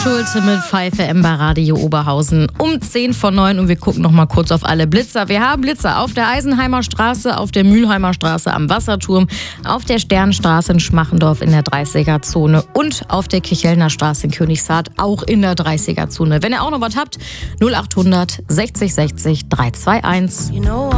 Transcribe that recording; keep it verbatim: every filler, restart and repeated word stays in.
Schulte mit Pfeife im Radio Oberhausen um zehn vor neun und wir gucken noch mal kurz auf alle Blitzer. Wir haben Blitzer auf der Eisenheimer Straße, auf der Mülheimer Straße am Wasserturm, auf der Sternstraße in Schmachendorf in der dreißiger-Zone und auf der Kichelner Straße in Königshardt auch in der dreißiger-Zone. Wenn ihr auch noch was habt, null acht hundert sechzig sechzig drei zwei eins.